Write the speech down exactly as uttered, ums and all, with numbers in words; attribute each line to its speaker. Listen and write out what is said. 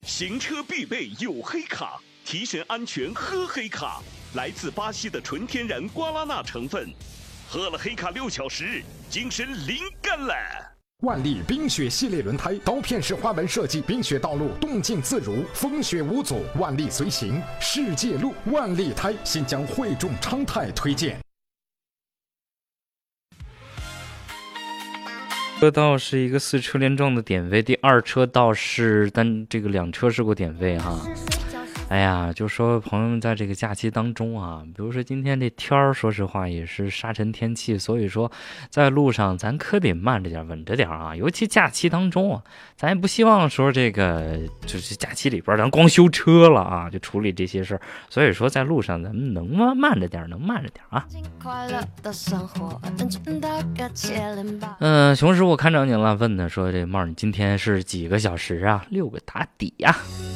Speaker 1: 行车必备有黑卡，提神安全喝黑卡。来自巴西的纯天然瓜拉纳成分，喝了黑卡六小时，精神灵感了。
Speaker 2: 万利冰雪系列轮胎，刀片式花纹设计，冰雪道路动静自如，风雪无阻，万利随行，世界路。万利胎，新疆汇众昌泰推荐。
Speaker 3: 车道是一个四车联撞的点位，第二车道是单这个两车事故点位哈。哎呀，就说朋友们在这个假期当中啊，比如说今天这天儿，说实话也是沙尘天气，所以说在路上咱可得慢着点，稳着点啊。尤其假期当中啊，咱也不希望说这个就是假期里边咱光修车了啊，就处理这些事儿。所以说在路上咱们能慢慢着点，能慢着点啊。嗯、呃，熊师我看着你了，问他说这帽你今天是几个小时啊？六个打底呀、啊。